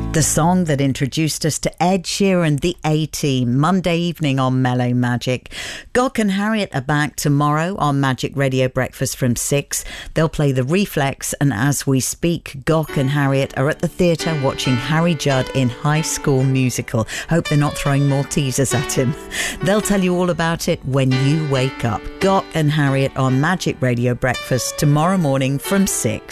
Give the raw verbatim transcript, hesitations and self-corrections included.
The song that introduced us to Ed Sheeran, the A-Team, Monday evening on Mellow Magic. Gok and Harriet are back tomorrow on Magic Radio Breakfast from six. They'll play The Reflex, and as we speak, Gok and Harriet are at the theatre watching Harry Judd in High School Musical. Hope they're not throwing Maltesers at him. They'll tell you all about it when you wake up. Gok and Harriet on Magic Radio Breakfast tomorrow morning from six.